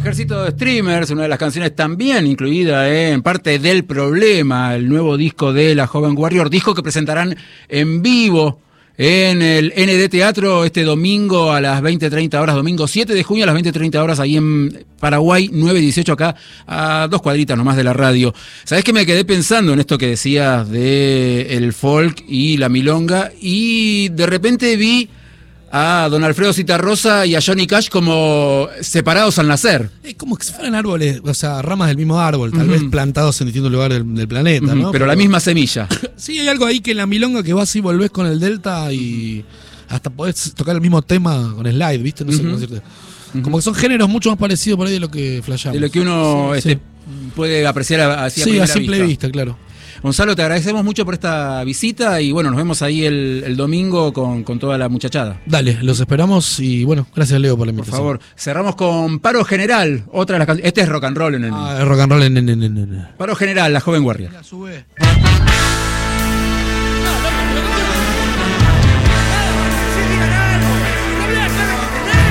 Ejército de Streamers, una de las canciones también incluida en parte del problema, el nuevo disco de La Joven Warrior, disco que presentarán en vivo en el ND Teatro este domingo a las 20:30 horas, domingo 7 de junio a las 20:30 horas, ahí en Paraguay 918, acá a 2 cuadritas nomás de la radio. ¿Sabés que me quedé pensando en esto que decías de el folk y la milonga? Y de repente vi a don Alfredo Zitarrosa y a Johnny Cash como separados al nacer. Es como que si fueran árboles, o sea, ramas del mismo árbol, tal vez plantados en distintos lugares del planeta, ¿no? Pero la misma semilla. Sí, hay algo ahí que en la milonga que vas y volvés con el Delta y hasta podés tocar el mismo tema con slide, ¿viste? No sé cómo decirte. Como que son géneros mucho más parecidos por ahí de lo que flasheamos. De lo que uno puede apreciar así a primera vista. Sí, a simple vista, claro. Gonzalo, te agradecemos mucho por esta visita y bueno, nos vemos ahí el domingo con toda la muchachada. Dale, los esperamos y bueno, gracias Leo por la invitación. Por favor, cerramos con Paro General, otra de las canciones. Este es rock and roll es rock and roll en. Paro General, La Joven Warrior. La sube.